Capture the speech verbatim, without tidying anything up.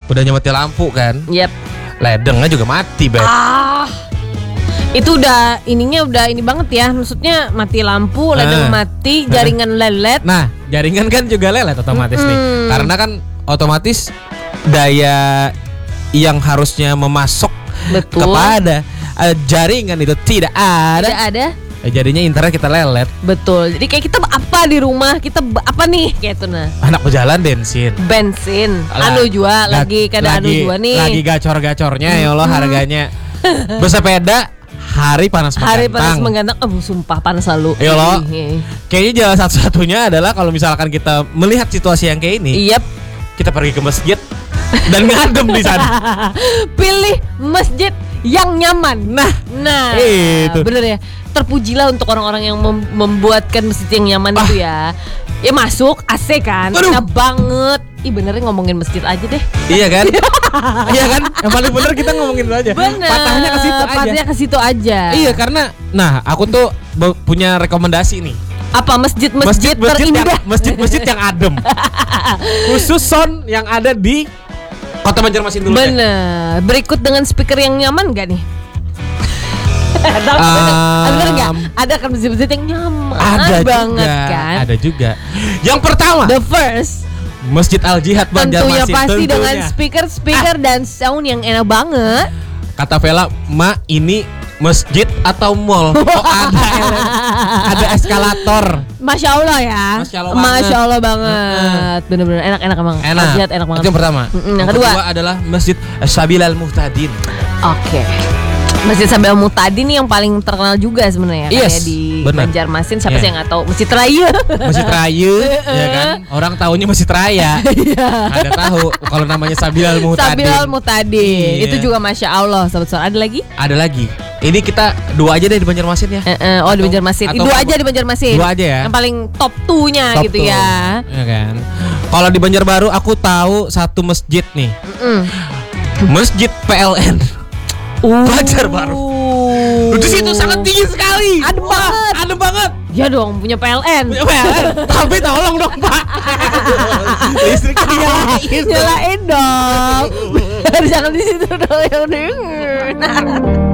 Udahnya mati lampu kan. Yep. Ledengnya juga mati, Beb. Ah. Itu udah ininya udah ini banget ya. Maksudnya mati lampu, ledeng Eh. mati, jaringan lelet. Nah, jaringan kan juga lelet otomatis nih. Mm-mm. Karena kan otomatis daya yang harusnya memasok Betul. kepada uh, jaringan itu tidak ada. Tidak ada. Eh, jadinya internet kita lelet. Betul. Jadi kayak kita apa di rumah? Kita b- apa nih? Kayak itu nah. Anak pejalan bensin. Bensin. Lah, Anu jua Ga- lagi kada anu lagi- jua nih. Lagi gacor-gacornya ya Allah harganya. Bersepeda hari panas Hari panas menggantang. menggantang. Oh, sumpah panas selalu. Ya Allah. Ih, Kayaknya jalan satu-satunya adalah kalau misalkan kita melihat situasi yang kayak ini, Yep. kita pergi ke masjid dan ngadem di sana. Pilih masjid yang nyaman. Nah, Nah, itu. bener ya. Terpujilah untuk orang-orang yang mem- membuatkan masjid yang nyaman Ah. itu ya. Ya masuk A C kan, Aduh. enak banget. Ih benernya ngomongin masjid aja deh. iya kan? Iya kan? Yang paling bener kita ngomongin itu aja. Bener. Patahnya ke situ aja. Patahnya ke situ aja. Iya, karena nah, aku tuh be- punya rekomendasi nih. Apa masjid-masjid Masjid-masjid yang, terindah? masjid-masjid yang adem. Khusus sound yang ada di Kota Banjarmasin dulu. deh. Bener. Berikut dengan speaker yang nyaman gak nih? Ada Um, bener nggak? Ada kan masjid-masjid yang nyaman Ada banget juga, kan? ada juga. Yang pertama, The first Masjid Al Jihad tentunya Banjarmasin. pasti tentunya. dengan speaker-speaker dan sound yang enak banget. Kata Vela, "Ma, ini masjid atau mall?" Oh, ada ele- ada eskalator. Masya Allah ya. Masya Allah banget. Masya Allah banget. Bener-bener enak-enak emang. Enak. Al Jihad enak banget. Itu yang pertama. Mm-mm, yang kedua. adalah Masjid Sabilal Muhtadin. Oke. Masjid Sabil Muhtadin nih yang paling terkenal juga sebenarnya Yes, kayak di bener. Banjarmasin. Siapa Yeah. sih yang nggak tahu Masjid Raya? Masjid Raya, ya kan? Orang tahunya Masjid Raya. Ada tahu kalau namanya Sabilal Muhtadin. Sabil Muhtadin. Iya. Itu juga Masya Allah. Sobat-sobat, ada lagi? Ada lagi. Ini kita dua aja deh di Banjarmasin ya. Eh, eh, oh di Atau- Banjarmasin. atau Dua kamu- aja di Banjarmasin. Dua aja ya. Yang paling top two-nya Top gitu tuh. ya. Ya kan. Kalau di Banjarbaru aku tahu satu masjid nih. Mm. Masjid P L N. Uh. Banjarbaru. Di situ sangat tinggi sekali. Adem Wah, banget. Adem banget. Ya dong punya P L N. Punya P L N. Tapi tolong dong, Pak. Listriknya dinyalain. Nyalain dong. Jangan di situ dong yang denger.